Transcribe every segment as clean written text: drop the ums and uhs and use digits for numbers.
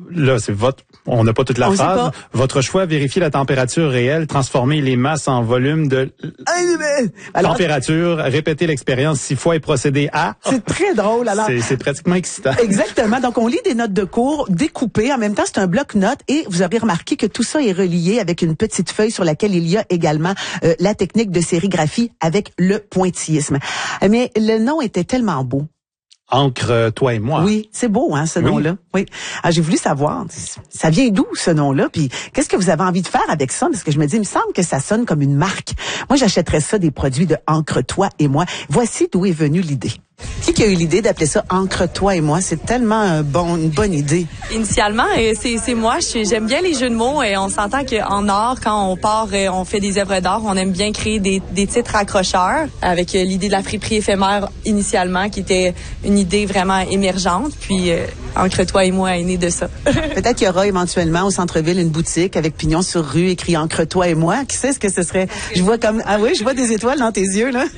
là, on n'a pas toute la phrase. Votre choix, vérifier la température réelle, transformer les masses en volume de température, répéter l'expérience 6 fois et procéder à... C'est très drôle, alors. C'est pratiquement excitant. Exactement. Donc, on lit des notes de cours découpées. En même temps, c'est un bloc-notes et vous aurez remarqué que tout ça est relié avec une petite feuille sur laquelle il y a également la technique de sérigraphie avec le pointillisme. Mais le nom était tellement beau. Encre, toi et moi. Oui, c'est beau, hein, ce nom-là. Oui. Alors, j'ai voulu savoir, ça vient d'où, ce nom-là? Puis, qu'est-ce que vous avez envie de faire avec ça? Parce que je me dis, il me semble que ça sonne comme une marque. Moi, j'achèterais ça des produits de Encre, toi et moi. Voici d'où est venue l'idée. Qui a eu l'idée d'appeler ça Encre, toi et moi? C'est tellement une bonne idée. Initialement, c'est moi. J'aime bien les jeux de mots et on s'entend qu'en art, quand on part, on fait des œuvres d'art, on aime bien créer des titres accrocheurs avec l'idée de la friperie éphémère initialement, qui était une idée vraiment émergente. Puis Encre, toi et moi est né de ça. Peut-être qu'il y aura éventuellement au centre-ville une boutique avec pignon sur rue écrit Encre, toi et moi. Qui sait ce que ce serait? Je vois je vois des étoiles dans tes yeux, là.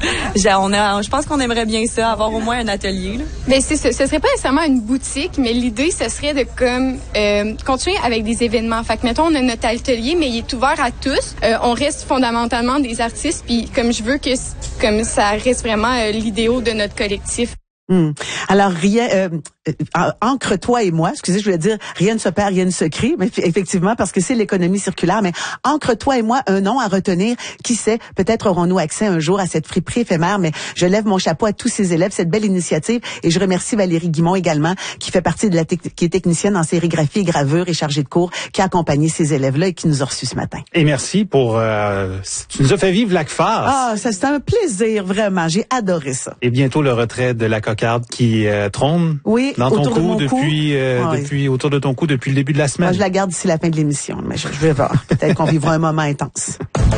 Je pense qu'on aimerait bien ça, avoir au moins un atelier, là. Ben ce serait pas nécessairement une boutique, mais l'idée ce serait de continuer avec des événements. Fait que mettons on a notre atelier, mais il est ouvert à tous. On reste fondamentalement des artistes, puis comme je veux que comme ça reste vraiment l'idéal de notre collectif. Alors, Encre, toi et moi, excusez, je voulais dire, rien ne se perd, rien ne se crée, mais effectivement, parce que c'est l'économie circulaire, mais Encre, toi et moi, un nom à retenir, qui sait, peut-être aurons-nous accès un jour à cette friperie éphémère, mais je lève mon chapeau à tous ces élèves, cette belle initiative, et je remercie Valérie Guimont également, qui fait partie qui est technicienne en sérigraphie et gravure et chargée de cours, qui a accompagné ces élèves-là et qui nous a reçus ce matin. Et merci pour, tu nous as fait vivre l'ACFAS. Ah, ça c'était un plaisir, vraiment, j'ai adoré ça. Et bientôt le retrait de la cocarde qui trône dans ton cou depuis autour de ton cou depuis le début de la semaine. Moi, je la garde d'ici la fin de l'émission, mais je vais voir. Peut-être qu'on vivra un moment intense.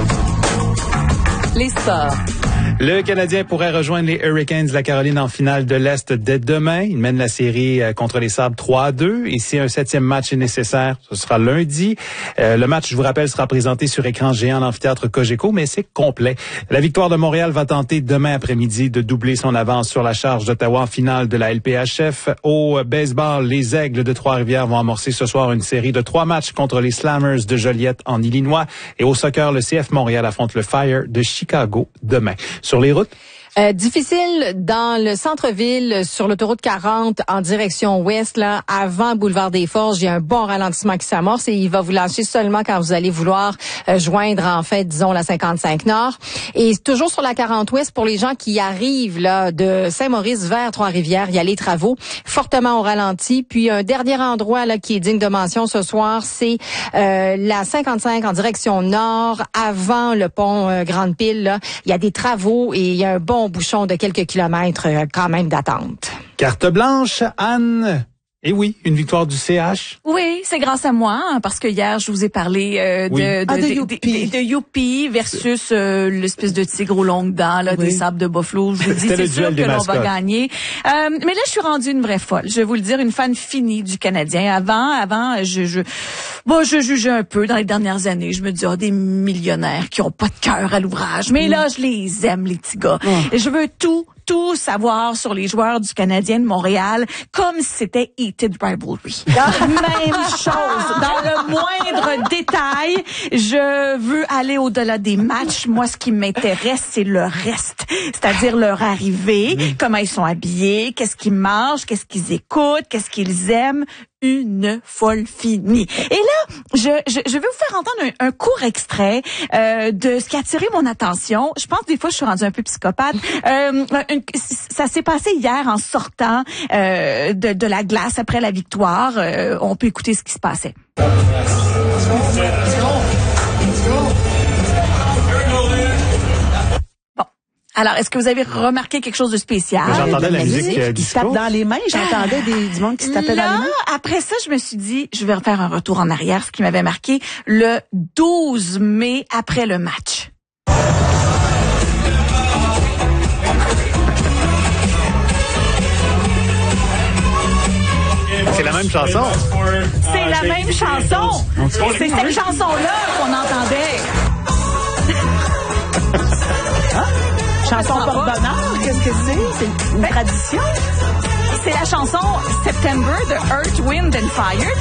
Les sports. Le Canadien pourrait rejoindre les Hurricanes de la Caroline en finale de l'Est dès demain. Il mène la série contre les Sabres 3-2. Et si un 7e match est nécessaire, ce sera lundi. Le match, je vous rappelle, sera présenté sur écran géant à l'amphithéâtre Cogeco, mais c'est complet. La Victoire de Montréal va tenter demain après-midi de doubler son avance sur la charge d'Ottawa en finale de la LPHF. Au baseball, les Aigles de Trois-Rivières vont amorcer ce soir une série de 3 matchs contre les Slammers de Joliette en Illinois. Et au soccer, le CF Montréal affronte le Fire de Chicago demain. Sur les routes? Difficile dans le centre-ville, sur l'autoroute 40 en direction ouest, là, avant Boulevard des Forges. Il y a un bon ralentissement qui s'amorce et il va vous lâcher seulement quand vous allez vouloir joindre, en fait, disons, la 55 Nord. Et toujours sur la 40 ouest, pour les gens qui arrivent là de Saint-Maurice vers Trois-Rivières, il y a les travaux fortement au ralenti. Puis un dernier endroit là qui est digne de mention ce soir, c'est la 55 en direction nord, avant le pont Grande-Pile. Là, il y a des travaux et il y a un bon bouchon de quelques kilomètres quand même d'attente. Carte blanche, Anne. Et oui, une victoire du CH. Oui, c'est grâce à moi, hein, parce que hier, je vous ai parlé de Youpi versus l'espèce de tigre aux longues dents, là, des sables de Buffalo. Je vous dis, c'est sûr que l'on va gagner. Mais là, je suis rendue une vraie folle. Je vais vous le dire, une fan finie du Canadien. Avant, je jugeais un peu dans les dernières années. Je me dis, des millionnaires qui ont pas de cœur à l'ouvrage. Mais là, je les aime, les petits gars. Et je veux tout savoir sur les joueurs du Canadien de Montréal, comme si c'était Heated Rivalry. Même chose, dans le moindre détail. Je veux aller au-delà des matchs. Moi, ce qui m'intéresse, c'est le reste. C'est-à-dire leur arrivée, comment ils sont habillés, qu'est-ce qu'ils mangent, qu'est-ce qu'ils écoutent, qu'est-ce qu'ils aiment. Une folle finie. Et là, je vais vous faire entendre un court extrait de ce qui a attiré mon attention. Je pense des fois je suis rendue un peu psychopathe. Ça s'est passé hier en sortant de la glace après la victoire. On peut écouter ce qui se passait. Alors, est-ce que vous avez remarqué quelque chose de spécial? J'entendais la musique qui se tape dans les mains. J'entendais du monde qui se tapait dans les mains. Après ça, je me suis dit, je vais refaire un retour en arrière, ce qui m'avait marqué le 12 mai après le match. C'est la même chanson. C'est la même chanson. C'est cette chanson-là qu'on entendait. Chanson porte-bonheur, qu'est-ce que c'est? C'est une tradition? C'est la chanson September de Earth, Wind and Fire.